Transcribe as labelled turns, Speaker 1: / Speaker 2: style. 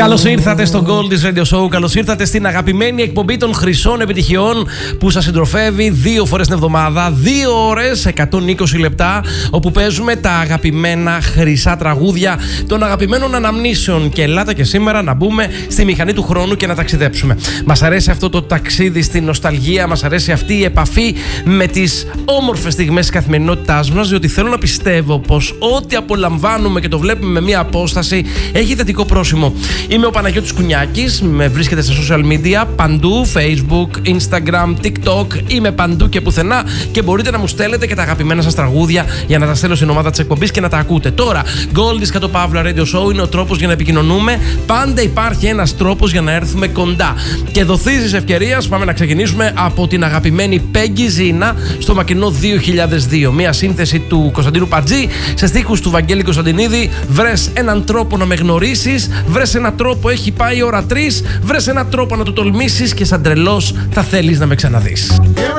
Speaker 1: Καλώς ήρθατε στο Gold's Radio Show. Καλώς ήρθατε στην αγαπημένη εκπομπή των χρυσών επιτυχιών που σας συντροφεύει 2 φορές την εβδομάδα, 2 ώρες, 120 λεπτά, όπου παίζουμε τα αγαπημένα χρυσά τραγούδια των αγαπημένων αναμνήσεων. Και ελάτε και σήμερα να μπούμε στη μηχανή του χρόνου και να ταξιδέψουμε. Μας αρέσει αυτό το ταξίδι στην νοσταλγία, μας αρέσει αυτή η επαφή με τις όμορφες στιγμές της καθημερινότητάς μας, διότι θέλω να πιστεύω πως ό,τι απολαμβάνουμε και το βλέπουμε με μία απόσταση έχει θετικό πρόσημο. Είμαι ο Παναγιώτης Κουνιάκης, με βρίσκεται στα social media παντού, Facebook, Instagram, TikTok, είμαι παντού και πουθενά και μπορείτε να μου στέλνετε και τα αγαπημένα σας τραγούδια για να τα στέλνω στην ομάδα της εκπομπής και να τα ακούτε. Τώρα, Gold's _Radio Show είναι ο τρόπος για να επικοινωνούμε. Πάντα υπάρχει ένας τρόπος για να έρθουμε κοντά. Και δοθήσεις ευκαιρίας, πάμε να ξεκινήσουμε από την αγαπημένη Πέγγι Ζήνα στο μακρινό 2002. Μια σύνθεση του Κωνσταντίνου Πατζή σε στίχους του Βαγγέλη Κωνσταντινίδη. Βρες έναν τρόπο να με γνωρίσεις, βρες έναν τρόπο, έχει πάει η ώρα 3, βρες έναν τρόπο να το τολμήσεις και σαν τρελός θα θέλεις να με ξαναδείς.